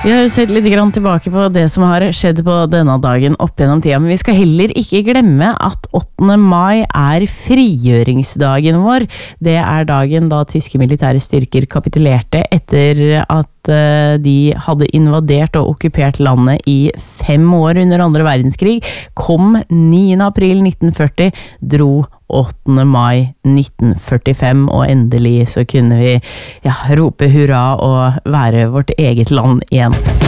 Vi har jo sett litt grann tilbake på det som har skjedd på denne dagen opp gjennom tida, men vi skal heller ikke glemme at 8. mai er frigjøringsdagen vår. Det er dagen da tyske militære styrker kapitulerte etter at de hadde invadert og okkupert landet i 5 år under andre verdenskrig. Kom 9. april 1940, dro 8. mai 1945, og endelig så kunne vi rope hurra og være vårt eget land igjen.